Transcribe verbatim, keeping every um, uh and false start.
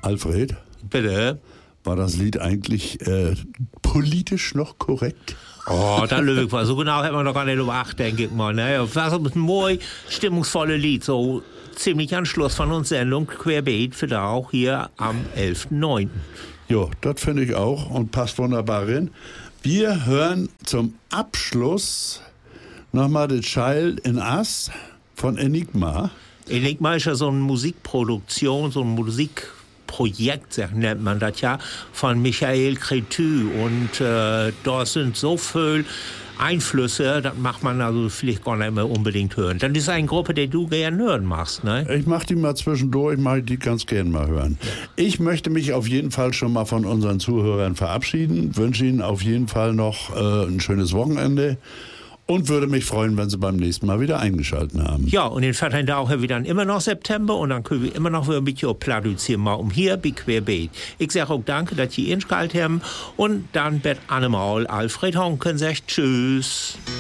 Alfred, Bitte? war das Lied eigentlich äh, politisch noch korrekt? Oh, da Löwig war so genau hätte man doch gar nicht überacht, denke ich mal. Ne? War so ein mooi stimmungsvolle Lied, so ziemlich an Schluss von uns Sendung Querbeet für da auch hier am elften neunten Ja, das finde ich auch und passt wunderbar rein. Wir hören zum Abschluss nochmal The Child in Us von Enigma. Enigma ist ja so eine Musikproduktion, so ein Musikprojekt, nennt man das ja, von Michael Cretu. Und äh, da sind so viele Einflüsse, das macht man also vielleicht gar nicht mehr unbedingt hören. Dann ist eine Gruppe, die du gerne hören machst, ne? Ich mache die mal zwischendurch, mache die ganz gern mal hören. Ich möchte mich auf jeden Fall schon mal von unseren Zuhörern verabschieden, wünsche Ihnen auf jeden Fall noch äh, ein schönes Wochenende und würde mich freuen, wenn Sie beim nächsten Mal wieder eingeschaltet haben. Ja, und in Vatertag auch wieder immer noch September und dann können wir immer noch ein bisschen pladuzieren, mal um hier bei Querbeet. Ich sage auch danke, dass Sie eingeschaltet haben und dann wird allemal Alfred Honken sagt Tschüss.